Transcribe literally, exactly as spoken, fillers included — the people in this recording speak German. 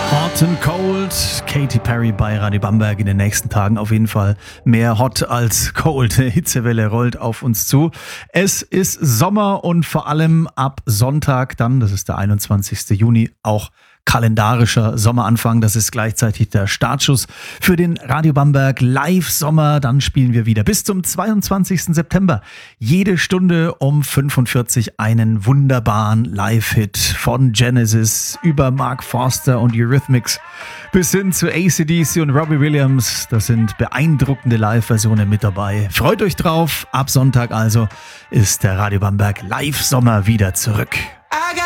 Hot and Cold, Katy Perry bei Radio Bamberg in den nächsten Tagen auf jeden Fall mehr Hot als Cold. Eine Hitzewelle rollt auf uns zu. Es ist Sommer und vor allem ab Sonntag dann, das ist der einundzwanzigsten Juni, auch kalendarischer Sommeranfang. Das ist gleichzeitig der Startschuss für den Radio Bamberg Live-Sommer. Dann spielen wir wieder bis zum zweiundzwanzigsten September. Jede Stunde um fünfundvierzig einen wunderbaren Live-Hit von Genesis über Mark Forster und Eurythmics bis hin zu A C D C und Robbie Williams. Das sind beeindruckende Live-Versionen mit dabei. Freut euch drauf. Ab Sonntag also ist der Radio Bamberg Live-Sommer wieder zurück.